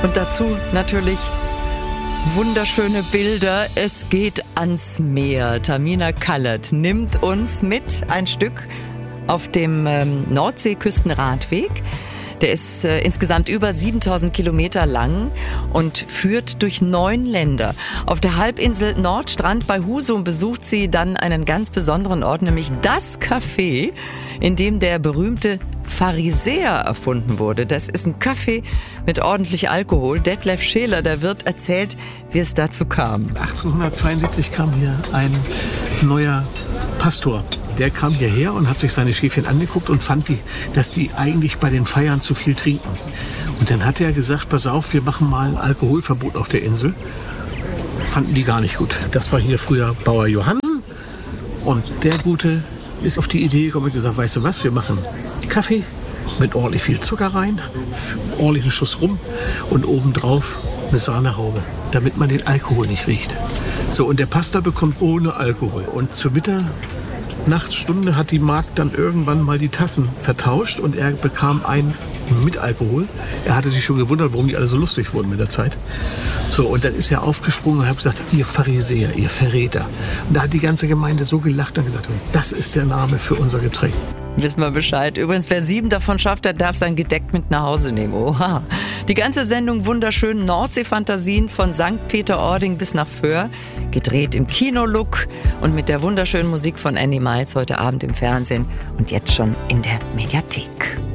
Und dazu natürlich wunderschöne Bilder. Es geht ans Meer. Tamina Kallert nimmt uns mit ein Stück auf dem Nordseeküstenradweg. Der ist insgesamt über 7000 Kilometer lang und führt durch 9 Länder. Auf der Halbinsel Nordstrand bei Husum besucht sie dann einen ganz besonderen Ort, nämlich das Café, in dem der berühmte Pharisäer erfunden wurde. Das ist ein Café mit ordentlich Alkohol. Detlef Scheler, der Wirt, erzählt, wie es dazu kam. 1872 kam hier ein neuer Pastor. Der kam hierher und hat sich seine Schäfchen angeguckt und fand, dass die eigentlich bei den Feiern zu viel trinken. Und dann hat er gesagt, pass auf, wir machen mal ein Alkoholverbot auf der Insel. Fanden die gar nicht gut. Das war hier früher Bauer Johansen. Und der Gute ist auf die Idee gekommen und gesagt, weißt du was, wir machen Kaffee mit ordentlich viel Zucker rein, ordentlichen Schuss rum und obendrauf eine Sahnehaube, damit man den Alkohol nicht riecht. So, und der Pastor bekommt ohne Alkohol. Und zur Mitternachtsstunde hat die Magd dann irgendwann mal die Tassen vertauscht und er bekam einen mit Alkohol. Er hatte sich schon gewundert, warum die alle so lustig wurden mit der Zeit. So, und dann ist er aufgesprungen und hat gesagt, ihr Pharisäer, ihr Verräter. Und da hat die ganze Gemeinde so gelacht und gesagt, das ist der Name für unser Getränk. Wissen wir Bescheid. Übrigens, wer 7 davon schafft, der darf sein Gedeck mit nach Hause nehmen. Oha. Die ganze Sendung wunderschön Nordseefantasien von St. Peter-Ording bis nach Föhr. Gedreht im Kinolook und mit der wunderschönen Musik von Andy Miles heute Abend im Fernsehen und jetzt schon in der Mediathek.